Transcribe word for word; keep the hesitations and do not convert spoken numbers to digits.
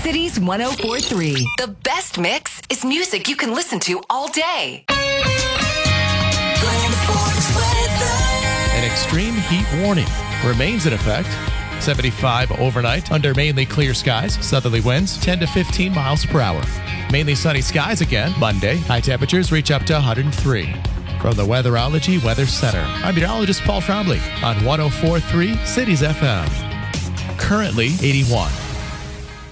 Cities one oh four point three. The best mix is music you can listen to all day. An extreme heat warning remains in effect. seventy-five overnight under mainly clear skies. Southerly winds ten to fifteen miles per hour. Mainly sunny skies again Monday. High temperatures reach up to one hundred three. From the Weatherology Weather Center, I'm meteorologist Paul Trombley on one oh four point three Cities F M. Currently eighty-one.